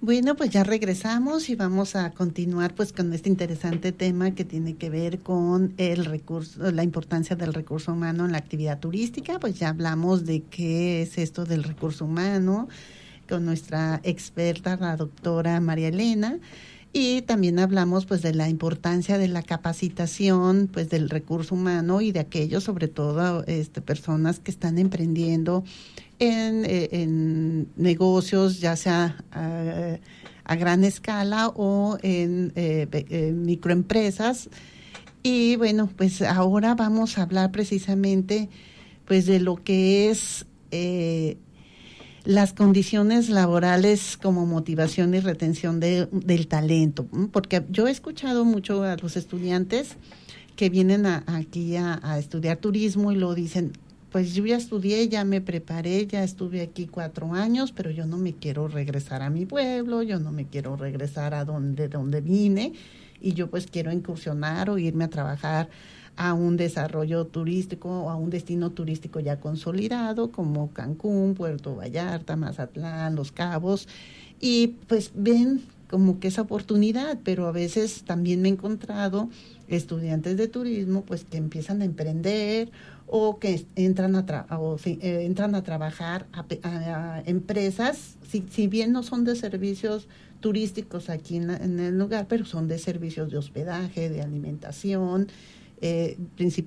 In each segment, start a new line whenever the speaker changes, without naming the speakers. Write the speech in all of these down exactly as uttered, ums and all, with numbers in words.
Bueno, pues ya regresamos y vamos a continuar pues con este interesante tema que tiene que ver con el recurso, la importancia del recurso humano en la actividad turística. Pues ya hablamos de qué es esto del recurso humano con nuestra experta, la doctora María Elena, y también hablamos pues de la importancia de la capacitación pues del recurso humano y de aquellos, sobre todo este, personas que están emprendiendo en, eh, en negocios, ya sea a, a gran escala o en eh, eh, microempresas. Y bueno, pues ahora vamos a hablar precisamente pues de lo que es eh, las condiciones laborales como motivación y retención de, del talento, porque yo he escuchado mucho a los estudiantes que vienen a, aquí a, a estudiar turismo y lo dicen, pues yo ya estudié, ya me preparé, ya estuve aquí cuatro años, pero yo no me quiero regresar a mi pueblo, yo no me quiero regresar a donde, donde vine, y yo pues quiero incursionar o irme a trabajar a un desarrollo turístico o a un destino turístico ya consolidado como Cancún, Puerto Vallarta, Mazatlán, Los Cabos, y pues ven como que esa oportunidad, pero a veces también me he encontrado estudiantes de turismo pues que empiezan a emprender o que entran a tra- o si, eh, entran a trabajar a, a, a empresas, si, si bien no son de servicios turísticos aquí en, la, en el lugar, pero son de servicios de hospedaje, de alimentación, eh,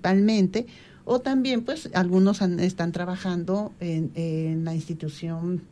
principalmente, o también pues algunos han, están trabajando en, en la institución